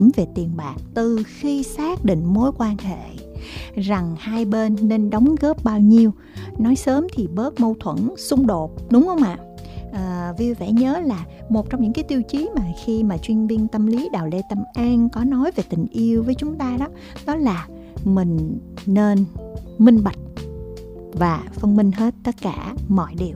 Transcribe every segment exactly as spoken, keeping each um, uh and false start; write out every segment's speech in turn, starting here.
về tiền bạc từ khi xác định mối quan hệ, rằng hai bên nên đóng góp bao nhiêu. Nói sớm thì bớt mâu thuẫn, xung đột, đúng không ạ? À, Vi phải nhớ là một trong những cái tiêu chí mà khi mà chuyên viên tâm lý Đào Lê Tâm An có nói về tình yêu với chúng ta đó, đó là mình nên minh bạch và phân minh hết tất cả mọi điều.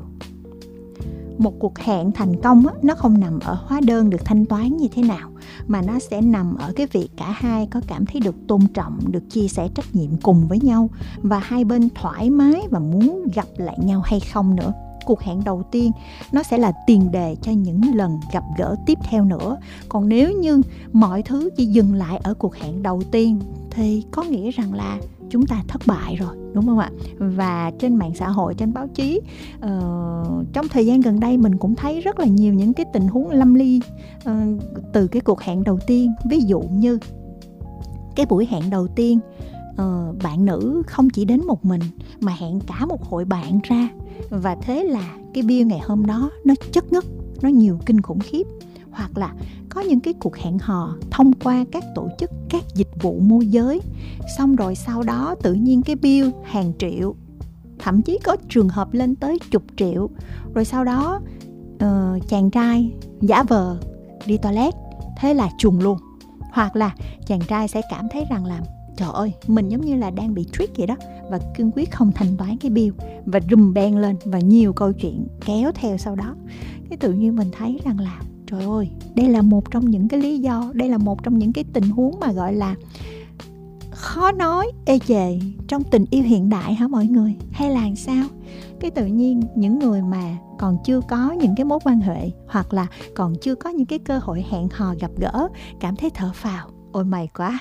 Một cuộc hẹn thành công á, nó không nằm ở hóa đơn được thanh toán như thế nào, mà nó sẽ nằm ở cái việc cả hai có cảm thấy được tôn trọng, được chia sẻ trách nhiệm cùng với nhau, và hai bên thoải mái và muốn gặp lại nhau hay không nữa. Cuộc hẹn đầu tiên nó sẽ là tiền đề cho những lần gặp gỡ tiếp theo nữa. Còn nếu như mọi thứ chỉ dừng lại ở cuộc hẹn đầu tiên thì có nghĩa rằng là chúng ta thất bại rồi, đúng không ạ? Và trên mạng xã hội, trên báo chí, uh, trong thời gian gần đây mình cũng thấy rất là nhiều những cái tình huống lâm ly uh, từ cái cuộc hẹn đầu tiên. Ví dụ như cái buổi hẹn đầu tiên, uh, bạn nữ không chỉ đến một mình mà hẹn cả một hội bạn ra, và thế là cái bill ngày hôm đó nó chất ngất, nó nhiều kinh khủng khiếp. Hoặc là có những cái cuộc hẹn hò thông qua các tổ chức, các dịch vụ môi giới, xong rồi sau đó tự nhiên cái bill hàng triệu, thậm chí có trường hợp lên tới chục triệu. Rồi sau đó uh, chàng trai giả vờ đi toilet, thế là trùng luôn. Hoặc là chàng trai sẽ cảm thấy rằng là trời ơi, mình giống như là đang bị trick vậy đó, và kiên quyết không thanh toán cái bill, và rùm beng lên, và nhiều câu chuyện kéo theo sau đó. Cái tự nhiên mình thấy rằng là trời ơi, đây là một trong những cái lý do, đây là một trong những cái tình huống mà gọi là khó nói, ê chề trong tình yêu hiện đại hả mọi người? Hay là sao? Cái tự nhiên những người mà còn chưa có những cái mối quan hệ, hoặc là còn chưa có những cái cơ hội hẹn hò gặp gỡ, cảm thấy thở phào, ôi mày quá.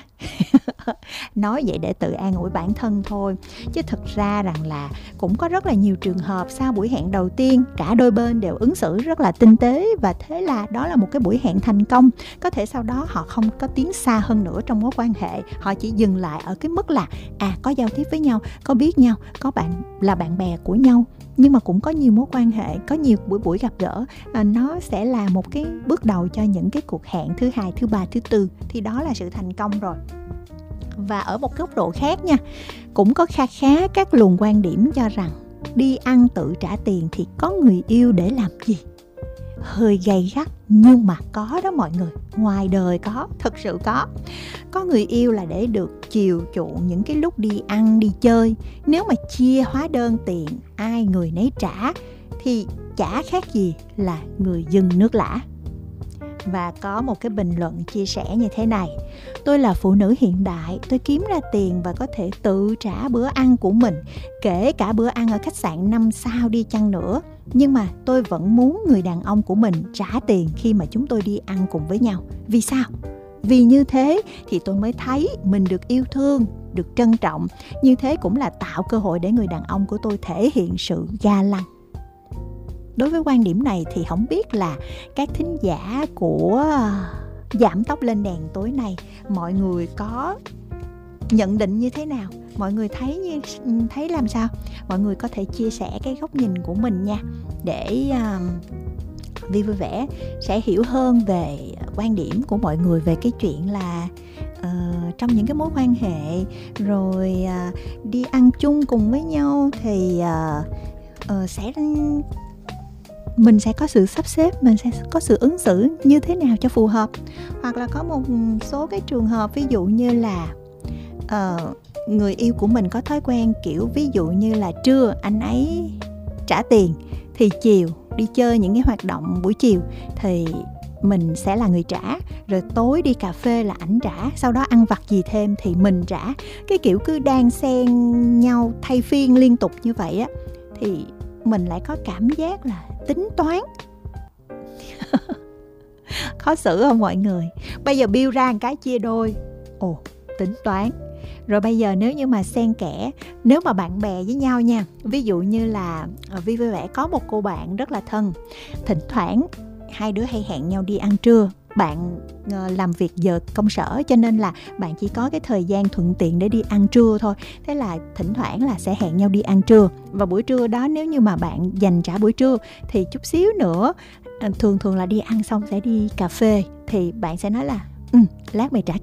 Nói vậy để tự an ủi bản thân thôi, chứ thực ra rằng là cũng có rất là nhiều trường hợp sau buổi hẹn đầu tiên cả đôi bên đều ứng xử rất là tinh tế, và thế là đó là một cái buổi hẹn thành công. Có thể sau đó họ không có tiến xa hơn nữa trong mối quan hệ, họ chỉ dừng lại ở cái mức là à có giao tiếp với nhau, có biết nhau, có bạn là bạn bè của nhau, nhưng mà cũng có nhiều mối quan hệ, có nhiều buổi buổi gặp gỡ. À, nó sẽ là một cái bước đầu cho những cái cuộc hẹn thứ hai, thứ ba, thứ tư, thì đó là sự thành công rồi. Và ở một góc độ khác nha, cũng có kha khá các luồng quan điểm cho rằng đi ăn tự trả tiền thì có người yêu để làm gì. Hơi gay gắt nhưng mà có đó mọi người, ngoài đời có, thật sự có. Có người yêu là để được chiều chuộng những cái lúc đi ăn, đi chơi. Nếu mà chia hóa đơn tiền ai người nấy trả thì chả khác gì là người dưng nước lã. Và có một cái bình luận chia sẻ như thế này: tôi là phụ nữ hiện đại, tôi kiếm ra tiền và có thể tự trả bữa ăn của mình, kể cả bữa ăn ở khách sạn năm sao đi chăng nữa. Nhưng mà tôi vẫn muốn người đàn ông của mình trả tiền khi mà chúng tôi đi ăn cùng với nhau. Vì sao? Vì như thế thì tôi mới thấy mình được yêu thương, được trân trọng. Như thế cũng là tạo cơ hội để người đàn ông của tôi thể hiện sự ga lăng. Đối với quan điểm này thì không biết là các thính giả của Giảm Tóc Lên Đèn tối nay, mọi người có nhận định như thế nào? Mọi người thấy như thấy làm sao? Mọi người có thể chia sẻ cái góc nhìn của mình nha, để uh, Vi vui vẻ sẽ hiểu hơn về quan điểm của mọi người về cái chuyện là uh, trong những cái mối quan hệ rồi uh, đi ăn chung cùng với nhau thì uh, uh, sẽ mình sẽ có sự sắp xếp, mình sẽ có sự ứng xử như thế nào cho phù hợp. Hoặc là có một số cái trường hợp ví dụ như là uh, người yêu của mình có thói quen kiểu ví dụ như là trưa anh ấy trả tiền, thì chiều đi chơi những cái hoạt động buổi chiều thì mình sẽ là người trả, rồi tối đi cà phê là ảnh trả, sau đó ăn vặt gì thêm thì mình trả. Cái kiểu cứ đan xen nhau thay phiên liên tục như vậy á, thì mình lại có cảm giác là tính toán. Khó xử không mọi người? Bây giờ bill ra một cái chia đôi, ồ, tính toán. Rồi bây giờ nếu như mà xen kẽ, nếu mà bạn bè với nhau nha, ví dụ như là Vi vui vẻ có một cô bạn rất là thân, thỉnh thoảng hai đứa hay hẹn nhau đi ăn trưa. Bạn uh, làm việc giờ công sở cho nên là bạn chỉ có cái thời gian thuận tiện để đi ăn trưa thôi. Thế là thỉnh thoảng là sẽ hẹn nhau đi ăn trưa. Và buổi trưa đó nếu như mà bạn dành trả buổi trưa thì chút xíu nữa, uh, thường thường là đi ăn xong sẽ đi cà phê, thì bạn sẽ nói là ừ, lát mày trả